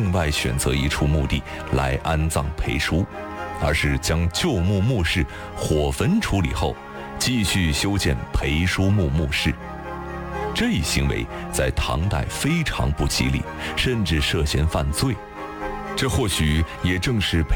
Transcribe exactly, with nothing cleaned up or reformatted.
另外选择一处墓地来安葬裴叔，而是将旧墓墓室火焚处理后，继续修建裴叔墓墓室。这一行为在唐代非常不吉利，甚至涉嫌犯罪。这或许也正是裴